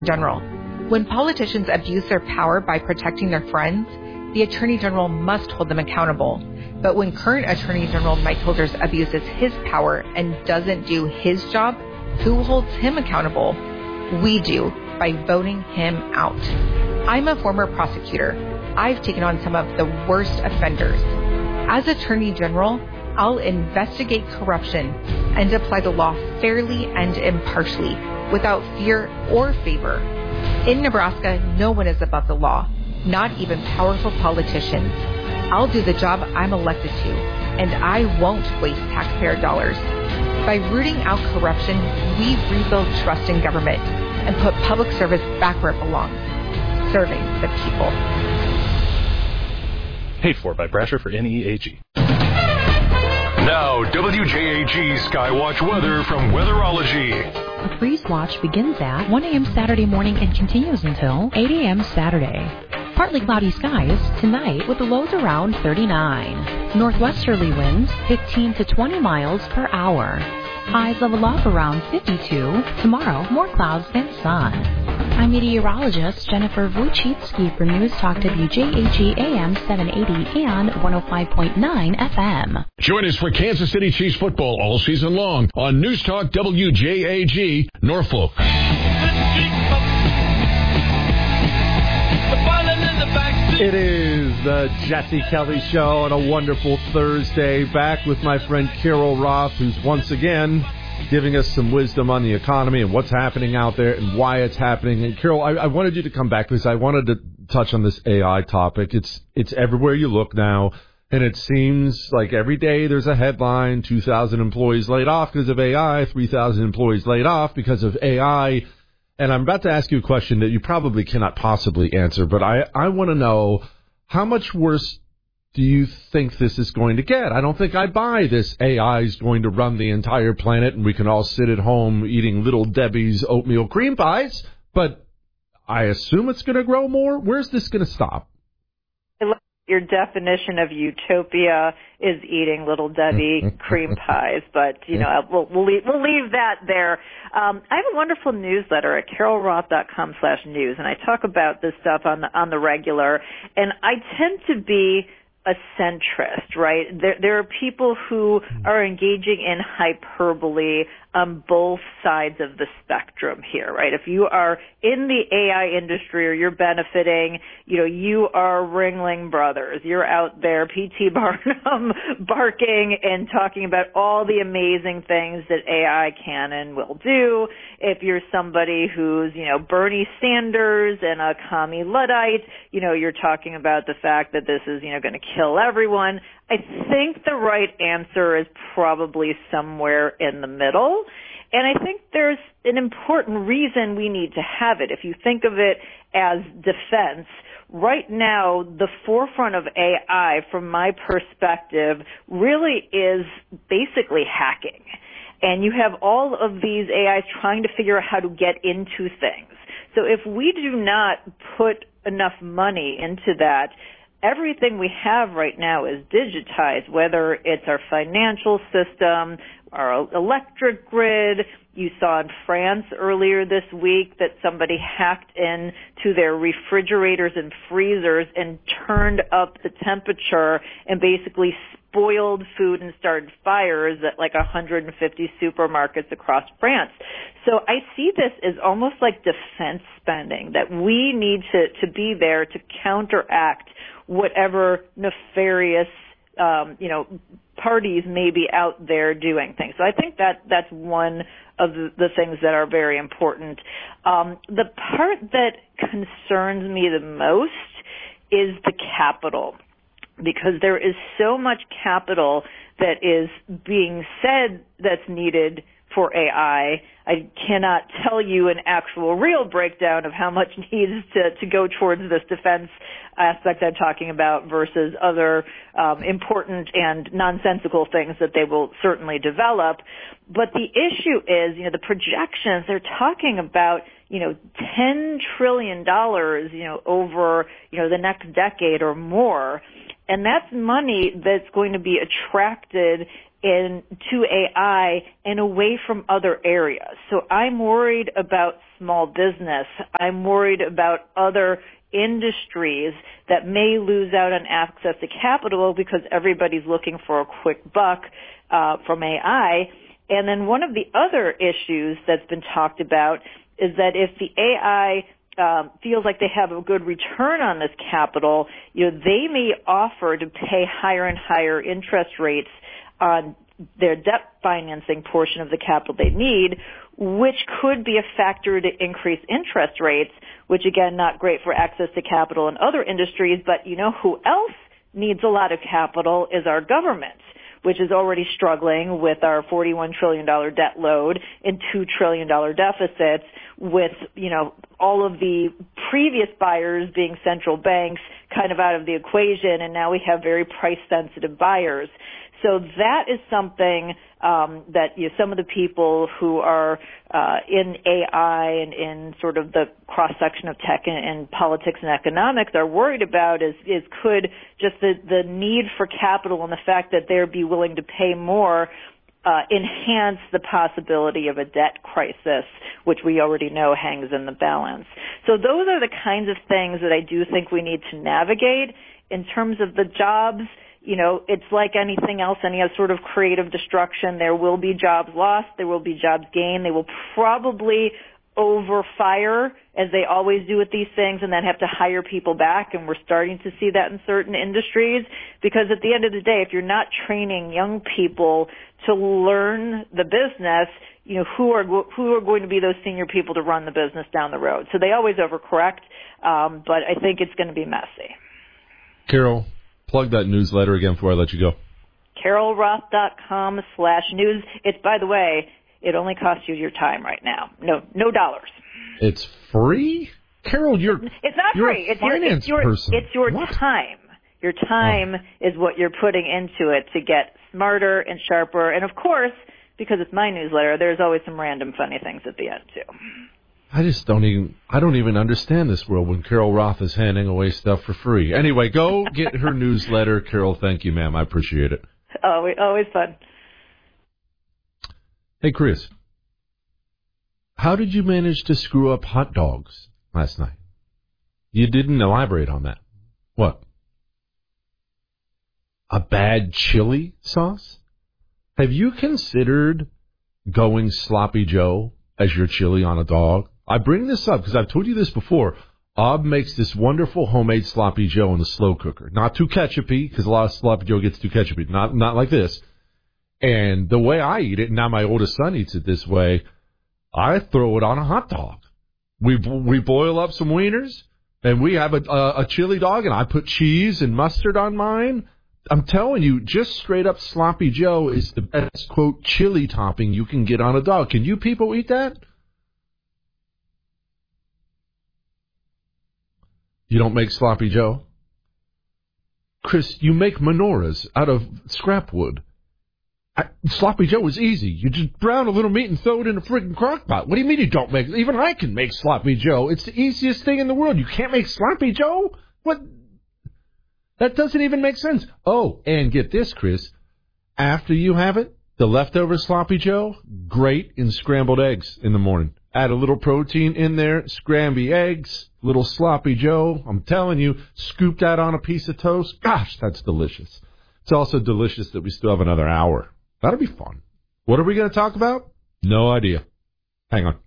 General. When politicians abuse their power by protecting their friends, the Attorney General must hold them accountable. But when current Attorney General Mike Holders abuses his power and doesn't do his job, who holds him accountable? We do, by voting him out. I'm a former prosecutor. I've taken on some of the worst offenders. As Attorney General, I'll investigate corruption and apply the law fairly and impartially, without fear or favor. In Nebraska, no one is above the law, not even powerful politicians. I'll do the job I'm elected to, and I won't waste taxpayer dollars. By rooting out corruption, we rebuild trust in government and put public service back where it belongs, serving the people. Paid for by Brasher for NEAG. Now, WJAG Skywatch weather from Weatherology. A freeze watch begins at 1 a.m. Saturday morning and continues until 8 a.m. Saturday. Partly cloudy skies tonight with the lows around 39. Northwesterly winds 15 to 20 miles per hour. Highs level off around 52. Tomorrow, more clouds than sun. I'm meteorologist Jennifer Wojcicki for News Talk WJAG AM 780 and 105.9 FM. Join us for Kansas City Chiefs football all season long on News Talk WJAG Norfolk. It is the Jesse Kelly Show on a wonderful Thursday. Back with my friend Carol Roth, who's once again giving us some wisdom on the economy and what's happening out there and why it's happening. And Carol, I wanted you to come back because I wanted to touch on this AI topic. It's everywhere you look now, and it seems like every day there's a headline: 2,000 employees laid off because of AI, 3,000 employees laid off because of AI. And I'm about to ask you a question that you probably cannot possibly answer, but I want to know, how much worse do you think this is going to get? I don't think I buy this AI is going to run the entire planet and we can all sit at home eating Little Debbie's oatmeal cream pies, but I assume it's going to grow more. Where's this going to stop? Your definition of utopia is eating Little Debbie cream pies, but we'll leave that there. I have a wonderful newsletter at carolroth.com/news, and I talk about this stuff on the regular. And I tend to be a centrist, right? There are people who are engaging in hyperbole on both sides of the spectrum here, right? If you are in the AI industry or you're benefiting, you are Ringling Brothers. You're out there, P.T. Barnum, barking and talking about all the amazing things that AI can and will do. If you're somebody who's, Bernie Sanders and a commie Luddite, you're talking about the fact that this is, going to kill everyone. I think the right answer is probably somewhere in the middle. And I think there's an important reason we need to have it. If you think of it as defense, right now the forefront of AI, from my perspective, really is basically hacking. And you have all of these AIs trying to figure out how to get into things. So if we do not put enough money into that, everything we have right now is digitized, whether it's our financial system, our electric grid. You saw in France earlier this week that somebody hacked into their refrigerators and freezers and turned up the temperature and basically spoiled food and started fires at like 150 supermarkets across France. So I see this as almost like defense spending, that we need to be there to counteract whatever nefarious, parties may be out there doing things. So I think that's one of the things that are very important. The part that concerns me the most is the capital, because there is so much capital that is being said that's needed for AI. I cannot tell you an actual real breakdown of how much needs to go towards this defense aspect I'm talking about versus other important and nonsensical things that they will certainly develop. But the issue is, the projections, they're talking about, $10 trillion, over, the next decade or more. And that's money that's going to be attracted to AI and away from other areas. So I'm worried about small business. I'm worried about other industries that may lose out on access to capital because everybody's looking for a quick buck from AI. And then one of the other issues that's been talked about is that if the AI feels like they have a good return on this capital, they may offer to pay higher and higher interest rates on their debt financing portion of the capital they need, which could be a factor to increase interest rates, which again, not great for access to capital in other industries. But who else needs a lot of capital is our government, which is already struggling with our $41 trillion debt load and $2 trillion deficits, with, all of the previous buyers being central banks kind of out of the equation, and now we have very price-sensitive buyers. So that is something that some of the people who are in AI and in sort of the cross-section of tech and politics and economics are worried about is could just the need for capital and the fact that they'd be willing to pay more enhance the possibility of a debt crisis, which we already know hangs in the balance. So those are the kinds of things that I do think we need to navigate. In terms of the jobs, it's like anything else, any sort of creative destruction. There will be jobs lost. There will be jobs gained. They will probably overfire, as they always do with these things, and then have to hire people back. And we're starting to see that in certain industries, because at the end of the day, if you're not training young people to learn the business, who are going to be those senior people to run the business down the road? So they always overcorrect, but I think it's going to be messy. Carol, plug that newsletter again before I let you go. CarolRoth.com/news. It's, by the way, it only costs you your time right now. No dollars. It's free? Carol, it's not free. It's your what? Time. Your time is what you're putting into it to get smarter and sharper. And of course, because it's my newsletter, there's always some random funny things at the end too. I don't even understand this world when Carol Roth is handing away stuff for free. Anyway, go get her newsletter. Carol, thank you, ma'am. I appreciate it. Always fun. Hey, Chris, how did you manage to screw up hot dogs last night? You didn't elaborate on that. What? A bad chili sauce? Have you considered going Sloppy Joe as your chili on a dog? I bring this up because I've told you this before. Ob makes this wonderful homemade Sloppy Joe in the slow cooker. Not too ketchupy, because a lot of Sloppy Joe gets too ketchupy. Not like this. And the way I eat it, now my oldest son eats it this way, I throw it on a hot dog. We boil up some wieners, and we have a chili dog, and I put cheese and mustard on mine. I'm telling you, just straight up Sloppy Joe is the best, quote, chili topping you can get on a dog. Can you people eat that? You don't make Sloppy Joe? Chris, you make menorahs out of scrap wood. Sloppy Joe is easy. You just brown a little meat and throw it in a friggin' crock pot. What do you mean you don't make it? Even I can make Sloppy Joe. It's the easiest thing in the world. You can't make Sloppy Joe? What? That doesn't even make sense. Oh, and get this, Chris. After you have it, the leftover Sloppy Joe, great in scrambled eggs in the morning. Add a little protein in there, scramby eggs, little Sloppy Joe. I'm telling you, scoop that on a piece of toast. Gosh, that's delicious. It's also delicious that we still have another hour. That'll be fun. What are we going to talk about? No idea. Hang on.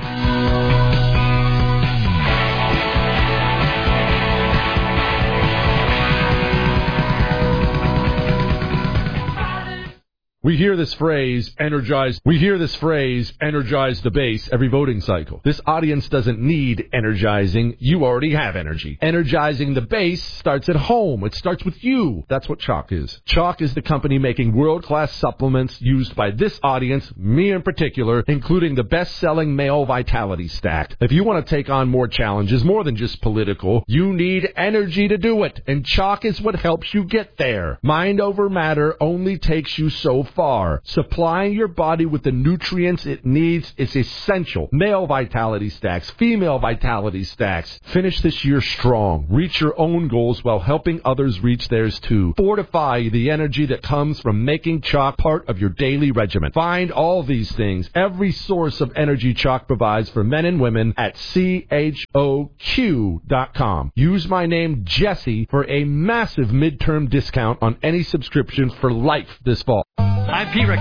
We hear this phrase, energize the base every voting cycle. This audience doesn't need energizing. You already have energy. Energizing the base starts at home. It starts with you. That's what Chalk is. Chalk is the company making world-class supplements used by this audience, me in particular, including the best-selling male Vitality Stack. If you want to take on more challenges, more than just political, you need energy to do it. And Chalk is what helps you get there. Mind over matter only takes you so far. far, supplying your body with the nutrients it needs is essential. Male Vitality Stacks, female Vitality Stacks. Finish this year strong. Reach your own goals while helping others reach theirs too. Fortify the energy that comes from making chalk part of your daily regimen. Find all these things, every source of energy chalk provides for men and women at CHOQ.com. Use my name Jesse for a massive midterm discount on any subscription for life this fall. I'm Pete